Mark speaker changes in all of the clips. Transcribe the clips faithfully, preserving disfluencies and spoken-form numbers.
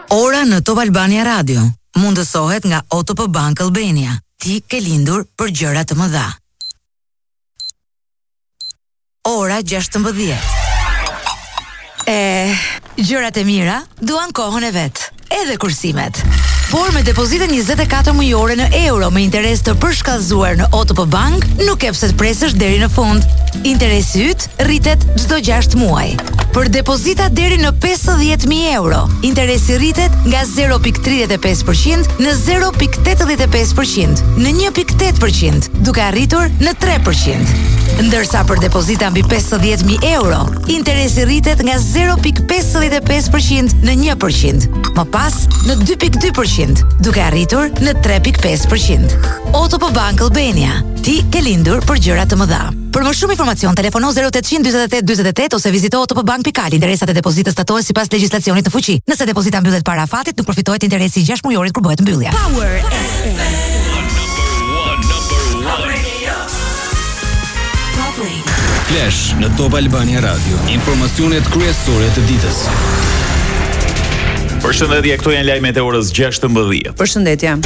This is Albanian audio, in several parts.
Speaker 1: Ora në Top Albania Radio mundësohet nga O T P Bank Albania. Ti ke lindur për gjëra të mëdha. Ora gjashtëmbëdhjetë. E, gjërat e mira duan kohën e vet, edhe kursimet. Por me depozitën njëzet e katër mujore në euro me interes të përshkallëzuar në O T P Bank, nuk e pse të presësh deri në fund. Interesi yt rritet çdo gjashtë muaj. Për depozita deri në pesëdhjetë mijë euro, interesi rritet nga zero pikë tridhjetë e pesë përqind në zero pikë tetëdhjetë e pesë përqind, në një pikë tetë përqind, duke arritur në tre përqind. Ndërsa për depozita mbi pesëdhjetë mijë euro, interesi rritet nga zero pikë pesëdhjetë e pesë përqind në një përqind, më pas në dy pikë dy përqind, duke arritur në tre pikë pesë përqind. O T P Bank Albania, ti ke lindur për gjëra të mëdha. Për më shumë informacion, telefono zero opt dyzet e tetë dyzet e tetë ose vizito otpbank pikë al. Interesat e depozitës statohen sipas legjislacionit në fuqi. Nëse depozita mbyllet para afatit, nuk përfitohet interesi i gjashtë mujorit kur bëhet mbyllja. Power F M.
Speaker 2: Flash në Top Albania Radio. Informacionet kryesore të ditës.
Speaker 3: Përshëndetje, këto janë lajmet e orës gjashtëmbëdhjetë.
Speaker 4: Përshëndetje.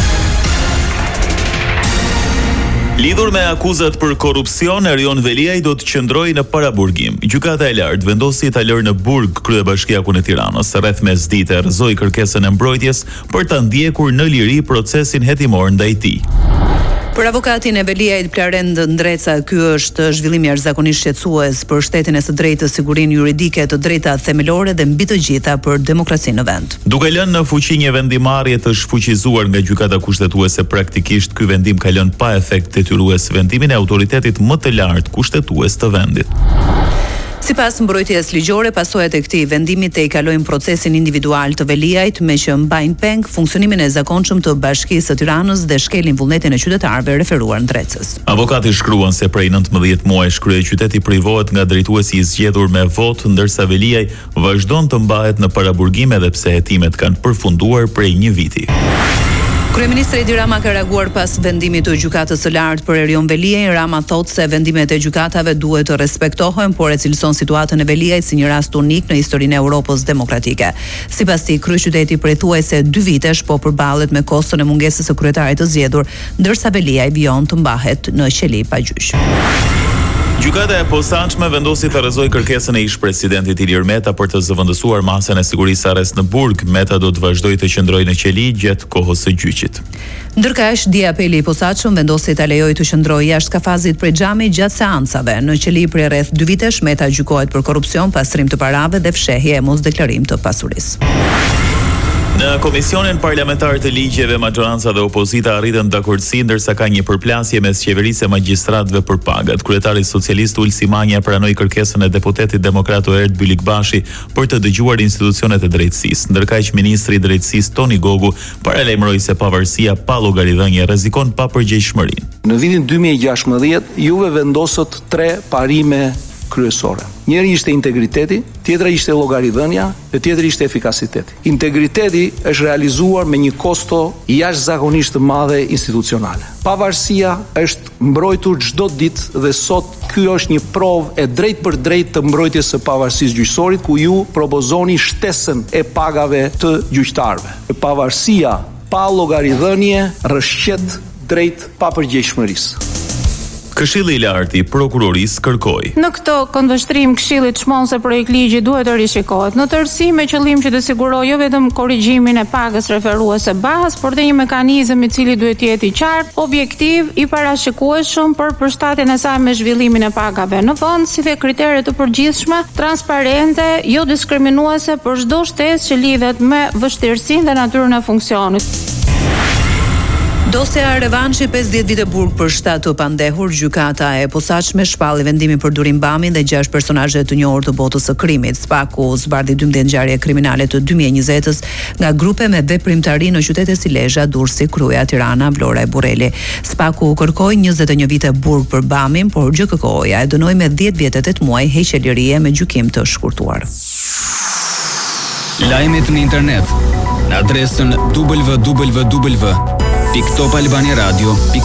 Speaker 3: Lidhur me akuzat për korrupsion, Erion Veliaj do të qëndrojë në paraburgim. Gjykata e lartë vendosi ta lërë në burg kryebashkiakun e Tiranës. Rreth mesdite rrëzoi kërkesën e mbrojtjes për ta ndjekur në liri procesin hetimor ndaj tij.
Speaker 4: Për avokatin e Veliajt Plarend Ndreca, ky është zhvillim jashtëzakonisht shqetësues për shtetin e së drejtës, sigurinë juridike, të drejtat themelore dhe mbi të gjitha për demokracinë në vend.
Speaker 3: Duke lënë në fuqi një vendimarrje të shfuqizuar nga gjykata kushtetuese, praktikisht ky vendim ka lënë pa efekt detyrues vendimin e autoritetit më të lartë kushtetues të vendit.
Speaker 4: Sipas mbrojtjes ligjore, pasojat e këtij vendimi te i kalojnë procesin individual të Veliajt, me që mbajnë peng funksionimin e zakonshëm të Bashkisë së Tiranës dhe shkelin vullnetin e qytetarëve, referuar Ndrecës.
Speaker 3: Avokati shkruan se prej nëntëmbëdhjetë muajsh kryeqyteti privohet nga drejtuesi i zgjedhur me votë, ndërsa Veliaj vazhdon të mbahet në paraburgim edhe pse hetimet kanë përfunduar prej një viti.
Speaker 4: Kryeministri Edi Rama ka reaguar pas vendimit të gjykatës së lartë për Erion Veliaj. Rama thotë se vendimet e gjykatave duhet të respektohen, por e cilëson situatën e Veliajt si një rast unik në historinë e Europës demokratike. Sipas tij, kryeqyteti prej thuajse dy vitesh po përballet me koston e mungesës së kryetarit të zgjedhur, ndërsa Veliaj vijon të mbahet në qeli pa gjyq.
Speaker 3: Gjykata e posaçme vendosi të rrëzojë kërkesën e ish-presidentit Ilir Meta për të zëvendësuar masën e sigurisë arrest në burg. Meta do të vazhdojë të qëndrojë në qeli gjatë kohës së gjyqit.
Speaker 4: Ndërkaq, di apeli i posaçëm vendosi ta lejojë të qëndrojë jashtë kafazit prej xhamit gjatë seancave. Në qeli për rreth dy vitesh, Meta gjykohet për korrupsion, pastrim të parave dhe fshehje e mosdeklarim të pasurisë.
Speaker 3: Në Komisionin Parlamentar të Ligjeve, majoranca dhe opozita arritën dakordsi, ndërsa ka një përplasje mes qeverisë e magjistratëve për pagat. Kryetari socialist Ulsi Manja pranoi kërkesën e deputetit demokrat Oerd Bylikbashi për të dëgjuar institucionet e drejtësisë. Ndërkaq, ministri i drejtësisë Toni Gogu paralajmëroi se pavarësia pa llogaridhënie rrezikon papërgjegjshmërinë.
Speaker 5: Në vitin dy mijë e gjashtëmbëdhjetë, juve vendosët tre parime kryesore. Njëri ishte integriteti, tjetra ishte llogaridhënia dhe tjetri ishte efikasiteti. Integriteti është realizuar me një kosto jashtëzakonisht të madhe institucionale. Pavarësia është mbrojtur çdo ditë dhe sot ky është një provë e drejtë për drejtë të mbrojtjes së pavarësisë gjyqësorit, ku ju propozoni shtesën e pagave të gjyqtarëve. Pavarësia pa llogaridhënie rrëshqet drejt papërgjegjshmërisë.
Speaker 3: Këshilli i lartë i prokurorisë kërkoi.
Speaker 6: Në këtë këndvështrim, Këshilli çmon se projekt ligji duhet të rishikohet në tërësi me qëllim që të sigurojë jo vetëm korrigjimin e pagës referuese bazë, por dhe një mekanizëm i cili duhet të jetë i qartë, objektiv, i parashikueshëm për përshtatjen e saj me zhvillimin e pagave në vend, si dhe kritere të përgjithshme, transparente, jo diskriminuese për çdo shtesë që lidhet me vështirësinë dhe natyrën e funksionit.
Speaker 4: Dosja revanshi pesëdhjetë vite burg për shtat të pandehur, gjykata e posaçme shpalli vendimin për Durim Bamin dhe gjashtë personazhe të njohur të botës së krimit. Spaku zbardhi dymbëdhjetë ngjarje kriminale të dy mijë e njëzetës nga grupe me veprimtari në qytete si Lezhë, Durrësi, Kryuja, Tirana, Vlora e Burreli. Spaku kërkoi njëzet e një vite burg për Bamin, por G K K-ja e dënoi me dhjetë vjet e tetë muaj heqje lirie me gjykim të shkurtuar.
Speaker 2: Lajmet në internet në adresën w w w pikë top albania radio pikë